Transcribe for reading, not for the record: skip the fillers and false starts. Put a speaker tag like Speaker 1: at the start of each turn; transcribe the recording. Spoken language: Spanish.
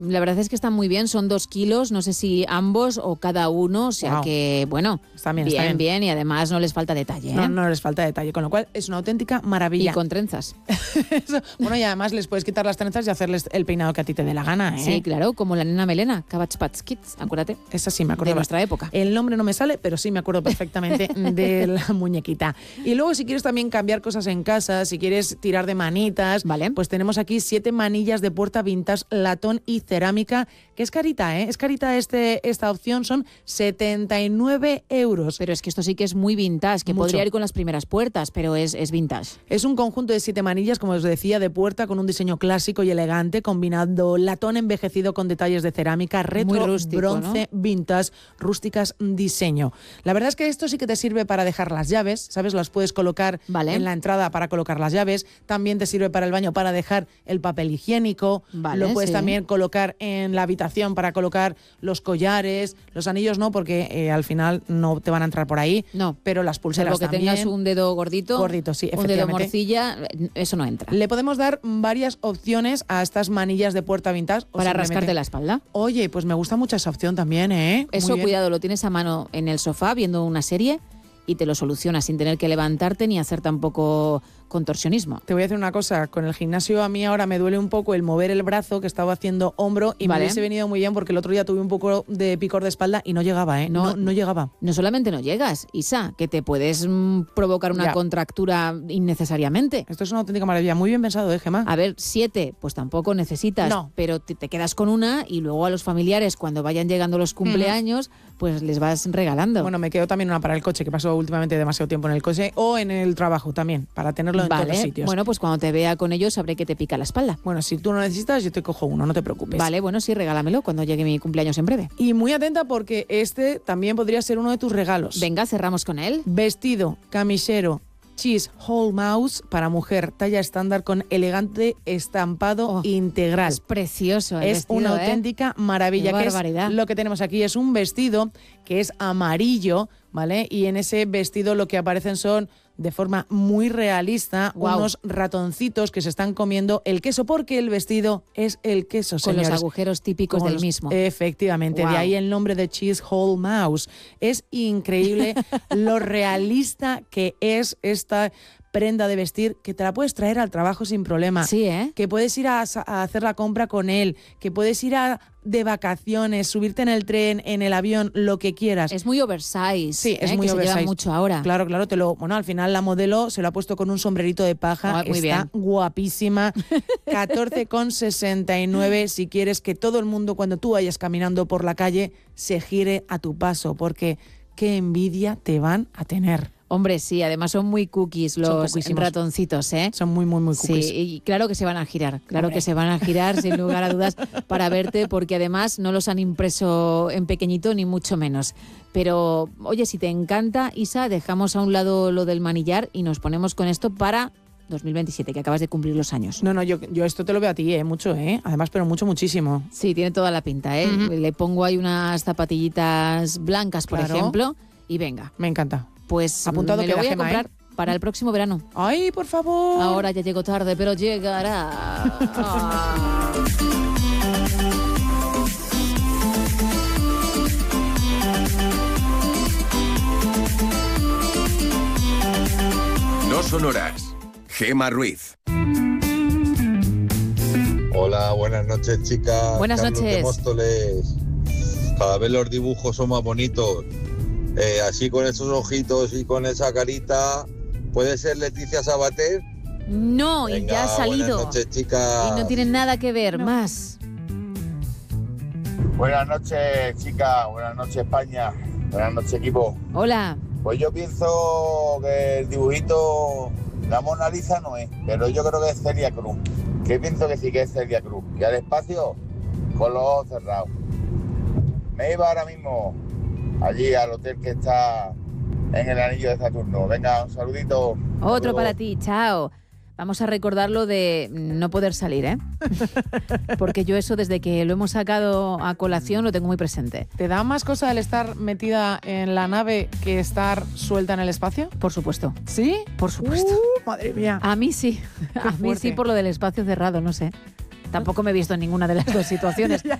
Speaker 1: La verdad es que están muy bien, son 2 kilos, no sé si ambos o cada uno, o sea que, bueno,
Speaker 2: está bien,
Speaker 1: y además no les falta detalle, ¿eh?
Speaker 2: No les falta detalle, con lo cual es una auténtica maravilla.
Speaker 1: Y con trenzas.
Speaker 2: Bueno, y además les puedes quitar las trenzas y hacerles el peinado que a ti te dé la gana, ¿eh?
Speaker 1: Sí, claro, como la nena Melena, Cabbage Patch Kids, acuérdate.
Speaker 2: Esa sí me acuerdo.
Speaker 1: De nuestra época.
Speaker 2: El nombre no me sale, pero sí me acuerdo perfectamente de la muñequita. Y luego, si quieres también cambiar cosas en casa, si quieres tirar de manitas,
Speaker 1: vale,
Speaker 2: pues tenemos aquí 7 manillas de puerta vintage, latón y cerámica, que es carita, ¿eh? Es carita esta opción, son 79 euros.
Speaker 1: Pero es que esto sí que es muy vintage, que podría ir con las primeras puertas, pero es vintage.
Speaker 2: Es un conjunto de 7 manillas, como os decía, de puerta con un diseño clásico y elegante, combinando latón envejecido con detalles de cerámica, retro, rústico, bronce, ¿no? Vintage, rústicas diseño. La verdad es que esto sí que te sirve para dejar las llaves, ¿sabes? Las puedes colocar en la entrada para colocar las llaves, también te sirve para el baño para dejar el papel higiénico, lo puedes también colocar en la habitación para colocar los collares, los anillos no, porque al final no te van a entrar por ahí, pero las pulseras
Speaker 1: también. Salvo que tengas un dedo gordito,
Speaker 2: sí,
Speaker 1: un dedo morcilla, eso no entra.
Speaker 2: Le podemos dar varias opciones a estas manillas de puerta vintage.
Speaker 1: Para rascarte la espalda.
Speaker 2: Oye, pues me gusta mucho esa opción también, ¿eh?
Speaker 1: Eso, cuidado, lo tienes a mano en el sofá viendo una serie y te lo solucionas sin tener que levantarte ni hacer tampoco contorsionismo.
Speaker 2: Te voy a decir una cosa, con el gimnasio a mí ahora me duele un poco el mover el brazo, que estaba haciendo hombro, y me hubiese venido muy bien porque el otro día tuve un poco de picor de espalda y no llegaba, ¿eh? No llegaba.
Speaker 1: No solamente no llegas, Isa, que te puedes provocar una contractura innecesariamente.
Speaker 2: Esto es una auténtica maravilla, muy bien pensado, Gemma.
Speaker 1: A ver, 7, pues tampoco necesitas, pero te quedas con una y luego a los familiares, cuando vayan llegando los cumpleaños, pues les vas regalando.
Speaker 2: Bueno, me quedo también una para el coche, que paso últimamente demasiado tiempo en el coche, o en el trabajo también, para tenerlo en todos los sitios.
Speaker 1: Bueno, pues cuando te vea con ellos sabré que te pica la espalda.
Speaker 2: Bueno, si tú no necesitas, yo te cojo uno, no te preocupes.
Speaker 1: Vale, bueno, sí, regálamelo cuando llegue mi cumpleaños en breve.
Speaker 2: Y muy atenta porque este también podría ser uno de tus regalos.
Speaker 1: Venga, cerramos con él.
Speaker 2: Vestido, camisero, Cheese Whole Mouse para mujer, talla estándar con elegante estampado integral.
Speaker 1: Es precioso el
Speaker 2: es
Speaker 1: vestido,
Speaker 2: una auténtica maravilla.
Speaker 1: Qué barbaridad.
Speaker 2: Lo que tenemos aquí es un vestido que es amarillo, ¿vale? Y en ese vestido lo que aparecen son, de forma muy realista, unos ratoncitos que se están comiendo el queso, porque el vestido es el queso, señores.
Speaker 1: Con los agujeros típicos del mismo.
Speaker 2: Efectivamente, de ahí el nombre de Cheese Whole Mouse. Es increíble lo realista que es esta prenda de vestir, que te la puedes traer al trabajo sin problema.
Speaker 1: Sí, ¿eh?
Speaker 2: Que puedes ir a hacer la compra con él, que puedes ir de vacaciones, subirte en el tren, en el avión, lo que quieras.
Speaker 1: Es muy oversize.
Speaker 2: Sí, es muy
Speaker 1: que
Speaker 2: oversize.
Speaker 1: Se lleva mucho ahora.
Speaker 2: Claro, bueno, al final la modelo se lo ha puesto con un sombrerito de paja.
Speaker 1: Muy
Speaker 2: Está guapísima. 14,69 si quieres que todo el mundo, cuando tú vayas caminando por la calle, se gire a tu paso, porque qué envidia te van a tener.
Speaker 1: Hombre, sí, además son muy cookies los ratoncitos, ¿eh?
Speaker 2: Son muy, muy, muy cookies.
Speaker 1: Sí, y claro que se van a girar, que se van a girar sin lugar a dudas para verte, porque además no los han impreso en pequeñito ni mucho menos. Pero, oye, si te encanta, Isa, dejamos a un lado lo del manillar y nos ponemos con esto para 2027, que acabas de cumplir los años.
Speaker 2: No, yo esto te lo veo a ti, mucho, además, pero muchísimo.
Speaker 1: Sí, tiene toda la pinta, Le pongo ahí unas zapatillitas blancas, por ejemplo, y venga.
Speaker 2: Me encanta.
Speaker 1: Pues
Speaker 2: apuntado,
Speaker 1: me
Speaker 2: que
Speaker 1: lo voy a comprar para el próximo verano.
Speaker 2: ¡Ay, por favor!
Speaker 1: Ahora ya llego tarde, pero llegará.
Speaker 3: No son horas. Gemma Ruiz.
Speaker 4: Hola, buenas noches, chicas.
Speaker 1: Buenas
Speaker 4: Carlos
Speaker 1: noches.
Speaker 4: de Móstoles. Cada vez los dibujos son más bonitos. Así con esos ojitos y con esa carita, ¿puede ser Leticia Sabater?
Speaker 1: No,
Speaker 4: Venga,
Speaker 1: y ya ha salido.
Speaker 4: Buenas noches, chicas.
Speaker 1: Y no tiene nada que ver, más.
Speaker 4: Buenas noches, chicas. Buenas noches, España. Buenas noches, equipo.
Speaker 1: Hola.
Speaker 4: Pues yo pienso que el dibujito, la Mona Lisa no es, pero yo creo que es Celia Cruz. Que pienso que sí que es Celia Cruz. Y al espacio, con los ojos cerrados. Me iba ahora mismo allí al hotel que está en el anillo de Saturno. Venga, un saludito.
Speaker 1: Otro para ti, chao. Vamos a recordar lo de no poder salir, ¿eh? Porque yo eso, desde que lo hemos sacado a colación, lo tengo muy presente.
Speaker 2: ¿Te da más cosa el estar metida en la nave que estar suelta en el espacio?
Speaker 1: Por supuesto.
Speaker 2: ¿Sí?
Speaker 1: Por supuesto.
Speaker 2: Madre mía.
Speaker 1: A mí sí. A mí sí, por lo del espacio cerrado, no sé. Tampoco me he visto en ninguna de las dos situaciones.